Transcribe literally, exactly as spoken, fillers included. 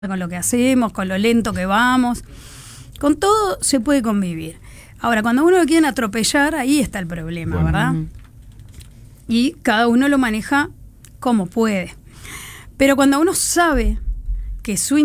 con lo que hacemos, con lo lento que vamos. Con todo se puede convivir. Ahora, cuando uno lo quieren atropellar, ahí está el problema, Bueno. ¿verdad? Y cada uno lo maneja como puede. Pero cuando uno sabe que su